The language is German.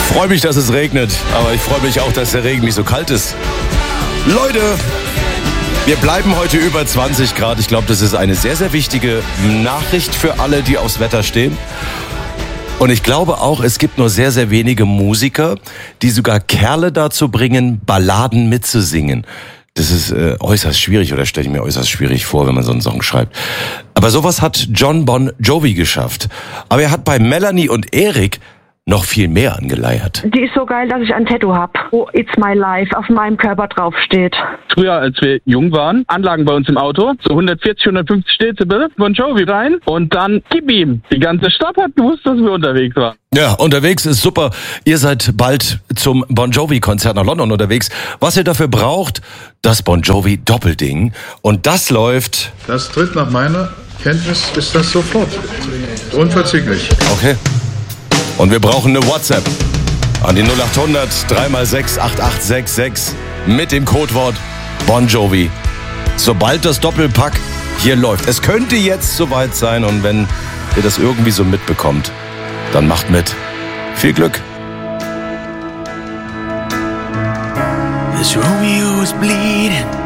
freue mich, dass es regnet, aber ich freue mich auch, dass der Regen nicht so kalt ist. Leute, wir bleiben heute über 20 Grad. Ich glaube, das ist eine sehr, sehr wichtige Nachricht für alle, die aufs Wetter stehen. Und ich glaube auch, es gibt nur sehr, sehr wenige Musiker, die sogar Kerle dazu bringen, Balladen mitzusingen. Das ist äußerst schwierig, oder stelle ich mir äußerst schwierig vor, wenn man so einen Song schreibt. Aber sowas hat Jon Bon Jovi geschafft. Aber er hat bei Melanie und Erik noch viel mehr angeleiert. Die ist so geil, dass ich ein Tattoo habe, wo It's My Life auf meinem Körper draufsteht. Früher, als wir jung waren, Anlagen bei uns im Auto, so 140, 150 Dezibel, Bon Jovi rein und dann gib ihm. Die ganze Stadt hat gewusst, dass wir unterwegs waren. Ja, unterwegs ist super. Ihr seid bald zum Bon Jovi-Konzert nach London unterwegs. Was ihr dafür braucht, das Bon Jovi Doppelding. Und das läuft... Das tritt nach meiner Kenntnis, ist das sofort. Unverzüglich. Okay. Und wir brauchen eine WhatsApp an die 0800 3x6 8866 mit dem Codewort Bon Jovi. Sobald das Doppelpack hier läuft. Es könnte jetzt soweit sein, und wenn ihr das irgendwie so mitbekommt, dann macht mit. Viel Glück. This Romeo is bleeding.